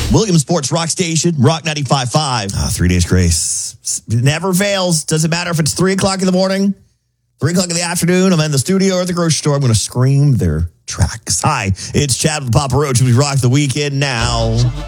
Williams Sports Rock Station, Rock 95.5. 3 days grace. Never fails. Doesn't matter if it's 3 o'clock in the morning, 3 o'clock in the afternoon, I'm in the studio or at the grocery store. I'm going to scream their tracks. Hi, it's Chad with Papa Roach. We rock the weekend now.